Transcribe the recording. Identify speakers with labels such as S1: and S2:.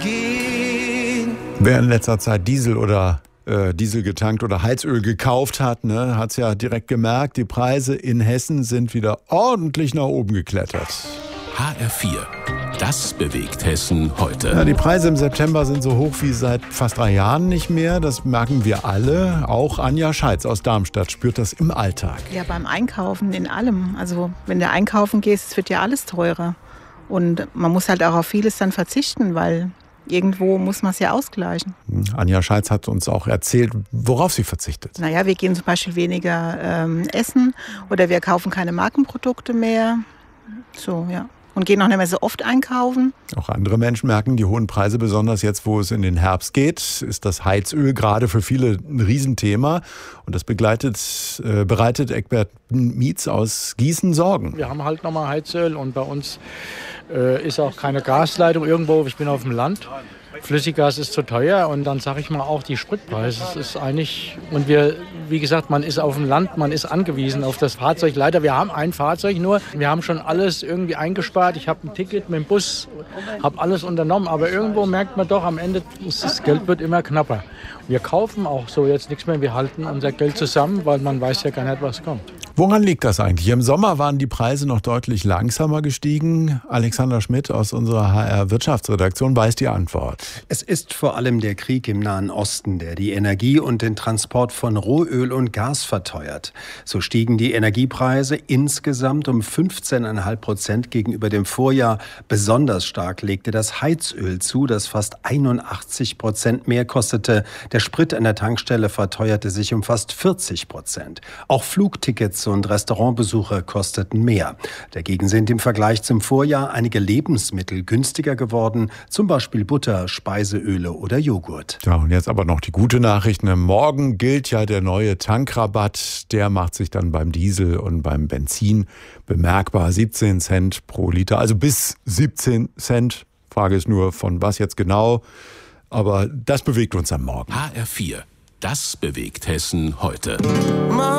S1: gehen.
S2: Wer in letzter Zeit Diesel getankt oder Heizöl gekauft hat, hat es ja direkt gemerkt, die Preise in Hessen sind wieder ordentlich nach oben geklettert.
S3: HR4, das bewegt Hessen heute.
S2: Ja, die Preise im September sind so hoch wie seit fast 3 Jahren nicht mehr. Das merken wir alle. Auch Anja Scheitz aus Darmstadt spürt das im Alltag.
S4: Ja, beim Einkaufen in allem. Also wenn du einkaufen gehst, es wird ja alles teurer. Und man muss halt auch auf vieles dann verzichten, weil irgendwo muss man es ja ausgleichen.
S2: Anja Scheitz hat uns auch erzählt, worauf sie verzichtet.
S4: Naja, wir gehen zum Beispiel weniger essen oder wir kaufen keine Markenprodukte mehr. So, ja. Und gehen auch nicht mehr so oft einkaufen.
S2: Auch andere Menschen merken die hohen Preise, besonders jetzt, wo es in den Herbst geht, ist das Heizöl gerade für viele ein Riesenthema. Und das bereitet Eckbert Mietz aus Gießen Sorgen.
S5: Wir haben halt nochmal Heizöl und bei uns ist auch keine Gasleitung irgendwo. Ich bin auf dem Land. Flüssiggas ist zu teuer und dann sage ich mal auch die Spritpreise. Das ist eigentlich, und wie gesagt, man ist auf dem Land, man ist angewiesen auf das Fahrzeug. Leider, wir haben ein Fahrzeug nur, wir haben schon alles irgendwie eingespart. Ich habe ein Ticket mit dem Bus, habe alles unternommen, aber irgendwo merkt man doch, am Ende, das Geld wird immer knapper. Wir kaufen auch so jetzt nichts mehr, wir halten unser Geld zusammen, weil man weiß ja gar nicht, was kommt.
S2: Woran liegt das eigentlich? Im Sommer waren die Preise noch deutlich langsamer gestiegen. Alexander Schmidt aus unserer HR-Wirtschaftsredaktion weiß die Antwort.
S6: Es ist vor allem der Krieg im Nahen Osten, der die Energie und den Transport von Rohöl und Gas verteuert. So stiegen die Energiepreise insgesamt um 15,5% gegenüber dem Vorjahr. Besonders stark legte das Heizöl zu, das fast 81% mehr kostete. Der Sprit an der Tankstelle verteuerte sich um fast 40%. Auch Flugtickets und Restaurantbesuche kosteten mehr. Dagegen sind im Vergleich zum Vorjahr einige Lebensmittel günstiger geworden, zum Beispiel Butter, Speiseöle oder Joghurt.
S2: Ja, und jetzt aber noch die gute Nachricht. Morgen gilt ja der neue Tankrabatt. Der macht sich dann beim Diesel und beim Benzin bemerkbar. 17 Cent pro Liter, also bis 17 Cent. Frage ist nur, von was jetzt genau. Aber das bewegt uns am Morgen.
S3: HR4, das bewegt Hessen heute.